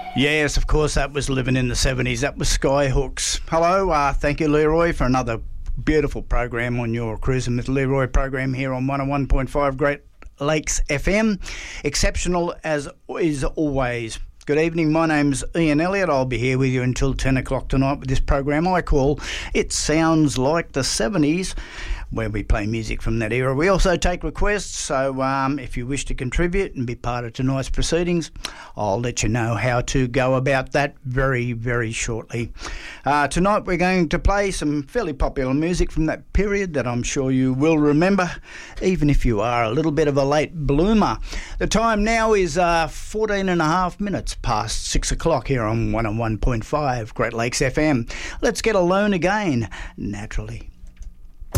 Yes, of course, that was Living in the 70s. That was Skyhooks. Hello, thank you, Leroy, for another beautiful program on your Cruising with Leroy program here on 101.5 Great Lakes FM. Exceptional as is always. Good evening, my name's Ian Elliott. I'll be here with you until 10 o'clock tonight with this program I call It Sounds Like the 70s, where we play music from that era. We also take requests, so if you wish to contribute and be part of tonight's proceedings, I'll let you know how to go about that very, very shortly. Tonight we're going to play some fairly popular music from that period that I'm sure you will remember, even if you are a little bit of a late bloomer. The time now is 14 and a half minutes past 6 o'clock here on 101.5 Great Lakes FM. Let's get alone again, naturally.